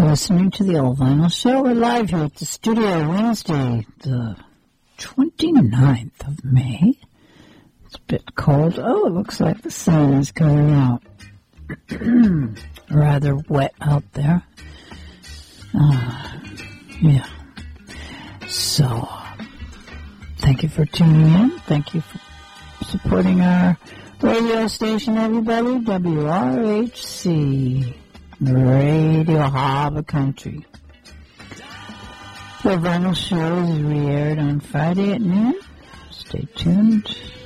You're listening to the Old Vinyl Show. We're live here at the studio Wednesday, the 29th of May. It's a bit cold. Oh, it looks like the sun is coming out. Rather wet out there. Yeah. So, thank you for tuning in. Thank you for supporting our radio station, everybody. WRHC. Radio Harbor Country. The Vinyl Show is re-aired on Friday at noon. Stay tuned.